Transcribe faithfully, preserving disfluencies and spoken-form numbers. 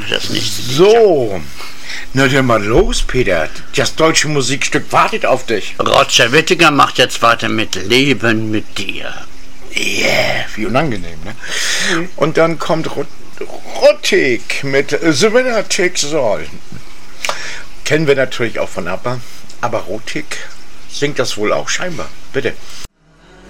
Das nächste Lied. So, na dann mal los, Peter. Das deutsche Musikstück wartet auf dich. Roger Whittaker macht jetzt weiter mit Leben mit dir. Yeah, wie unangenehm, ne? Mhm. Und dann kommt Ruttig mit The Winner Takes All. Kennen wir natürlich auch von ABBA, aber Ruttig singt das wohl auch scheinbar. Bitte.